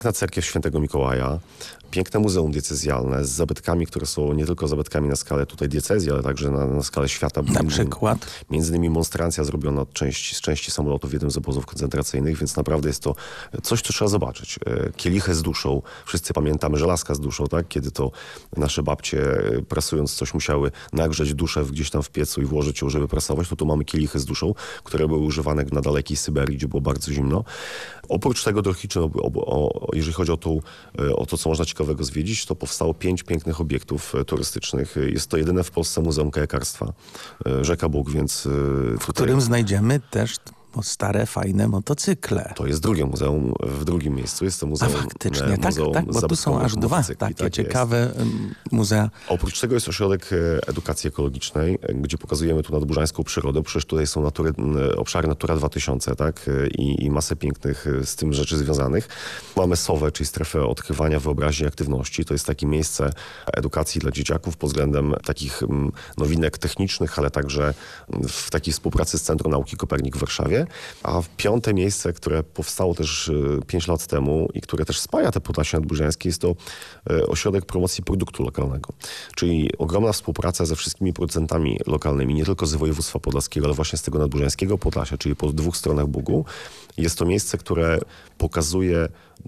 Na cerkiew Świętego Mikołaja, piękne muzeum diecezjalne z zabytkami, które są nie tylko zabytkami na skalę tutaj diecezji, ale także na skalę świata. Na przykład? Między innymi monstrancja zrobiona z części samolotów w jednym z obozów koncentracyjnych, więc naprawdę jest to coś, co trzeba zobaczyć. Kielichy z duszą. Wszyscy pamiętamy żelazka z duszą, tak? Kiedy to nasze babcie prasując coś musiały nagrzeć duszę gdzieś tam w piecu i włożyć ją, żeby prasować. To tu mamy kielichy z duszą, które były używane na dalekiej Syberii, gdzie było bardzo zimno. Oprócz tego Drohiczyn, jeżeli chodzi o to, co można ciekawego zwiedzić, to powstało 5 pięknych obiektów turystycznych. Jest to jedyne w Polsce muzeum kajakarstwa. Rzeka Bóg, więc... W którym znajdziemy też stare, fajne motocykle. To jest drugie muzeum, w drugim miejscu. Jest to muzeum. A faktycznie, tak, bo tu są aż dwa takie ciekawe muzea. Oprócz tego jest ośrodek edukacji ekologicznej, gdzie pokazujemy tu nadburzańską przyrodę. Przecież tutaj są obszary Natura 2000, tak? I masę pięknych z tym rzeczy związanych. Mamy SOWę, czyli strefę odkrywania wyobraźni i aktywności. To jest takie miejsce edukacji dla dzieciaków pod względem takich nowinek technicznych, ale także w takiej współpracy z Centrum Nauki Kopernik w Warszawie. A 5. miejsce, które powstało też 5 lat temu i które też spaja te Podlasie nadburzańskie, jest to ośrodek promocji produktu lokalnego. Czyli ogromna współpraca ze wszystkimi producentami lokalnymi, nie tylko z województwa podlaskiego, ale właśnie z tego nadburzańskiego Podlasia, czyli po dwóch stronach Bugu. Jest to miejsce, które pokazuje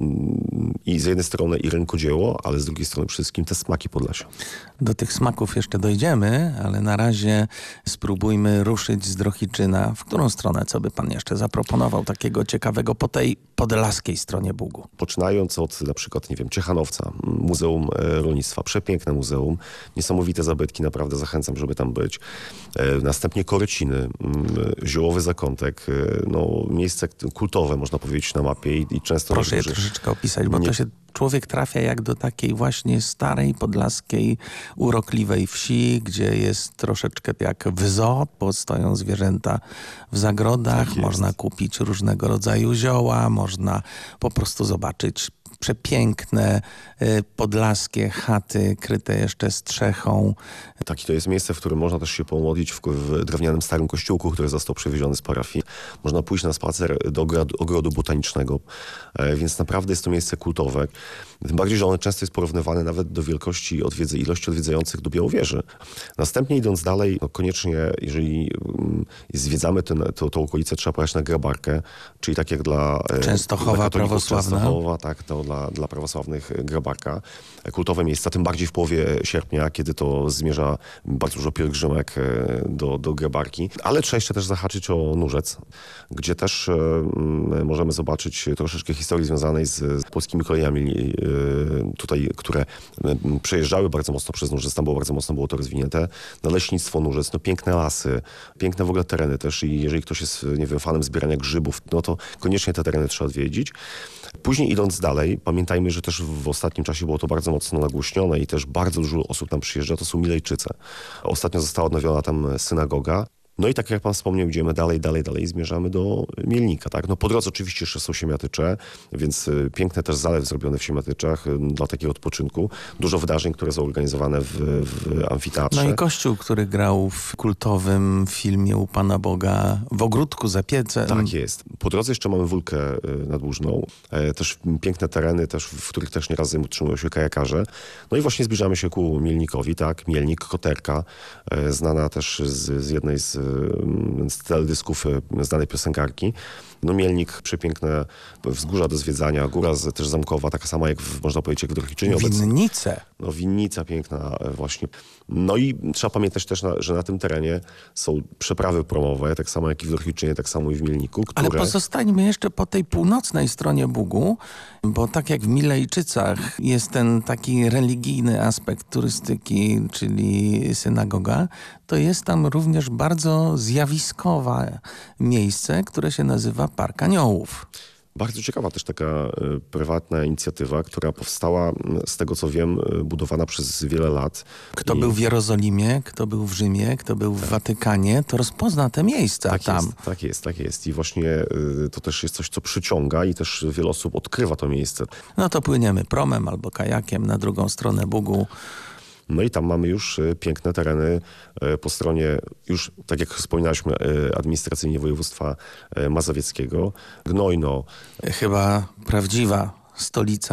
i z jednej strony i rękodzieło, ale z drugiej strony przede wszystkim te smaki Podlasia. Do tych smaków jeszcze dojdziemy, ale na razie spróbujmy ruszyć z Drohiczyna. W którą stronę, co by pan jeszcze zaproponował takiego ciekawego po tej podlaskiej stronie Bugu? Poczynając od na przykład, nie wiem, Ciechanowca, Muzeum Rolnictwa, przepiękne muzeum, niesamowite zabytki, naprawdę zachęcam, żeby tam być. Następnie Koryciny, Ziołowy Zakątek, no miejsce kultowe, można powiedzieć, na mapie i często... Proszę je troszeczkę opisać, bo to się człowiek trafia jak do takiej właśnie starej, podlaskiej, urokliwej wsi, gdzie jest troszeczkę jak w zoo, bo stoją zwierzęta w zagrodach, tak można kupić różnego rodzaju zioła, można po prostu zobaczyć przepiękne podlaskie chaty kryte jeszcze strzechą. Tak, i to jest miejsce, w którym można też się pomodlić w drewnianym starym kościółku, który został przewieziony z parafii. Można pójść na spacer do ogrodu botanicznego, więc naprawdę jest to miejsce kultowe. Tym bardziej, że ono często jest porównywane nawet do wielkości ilości odwiedzających do Białowieży. Następnie idąc dalej, no koniecznie, jeżeli zwiedzamy tą okolicę, trzeba pojechać na Grabarkę, czyli tak jak dla Częstochowa prawosławna. Częstochowa, tak, to dla prawosławnych Grabarka. Kultowe miejsca, tym bardziej w połowie sierpnia, kiedy to zmierza bardzo dużo pielgrzymek do Grabarki. Ale trzeba jeszcze też zahaczyć o Nurzec, gdzie też możemy zobaczyć troszeczkę historii związanej z polskimi kolejami tutaj, które przejeżdżały bardzo mocno przez Nurzec, tam bardzo mocno było to rozwinięte. Naleśnictwo Nurzec, no piękne lasy, piękne w ogóle tereny też i jeżeli ktoś jest, nie wiem, fanem zbierania grzybów, no to koniecznie te tereny trzeba odwiedzić. Później idąc dalej, pamiętajmy, że też w ostatnim czasie było to bardzo mocno nagłośnione i też bardzo dużo osób tam przyjeżdża, to są Milejczyce. Ostatnio została odnowiona tam synagoga. No i tak jak pan wspomniał, idziemy dalej i zmierzamy do Mielnika, tak? No po drodze oczywiście jeszcze są Siemiatycze, więc piękny też zalew zrobiony w Siemiatyczach dla takiego odpoczynku. Dużo wydarzeń, które są organizowane w amfiteatrze. No i kościół, który grał w kultowym filmie U Pana Boga w ogródku za piecem. Tak jest. Po drodze jeszcze mamy Wólkę nadłużną. Też piękne tereny, też, w których też nieraz utrzymują się kajakarze. No i właśnie zbliżamy się ku Mielnikowi, tak? Mielnik, Koterka, znana też z jednej z teledysków znanej piosenkarki. No Mielnik, przepiękne wzgórza do zwiedzania, góra też zamkowa, taka sama jak można powiedzieć jak w Drohiczynie. Winnice. No winnica piękna właśnie. No i trzeba pamiętać też, że na tym terenie są przeprawy promowe, tak samo jak i w Drohiczynie, tak samo i w Mielniku. Ale pozostańmy jeszcze po tej północnej stronie Bugu, bo tak jak w Milejczycach jest ten taki religijny aspekt turystyki, czyli synagoga, to jest tam również bardzo zjawiskowe miejsce, które się nazywa Park Aniołów. Bardzo ciekawa też taka prywatna inicjatywa, która powstała, z tego co wiem, budowana przez wiele lat. Kto był w Jerozolimie, kto był w Rzymie, kto był w Watykanie, to rozpozna te miejsca tam. Tak jest. I właśnie to też jest coś, co przyciąga i też wiele osób odkrywa to miejsce. No to płyniemy promem albo kajakiem na drugą stronę Bugu. No i tam mamy już piękne tereny po stronie, już tak jak wspominaliśmy, administracyjnie województwa mazowieckiego. Gnojno. Chyba prawdziwa stolica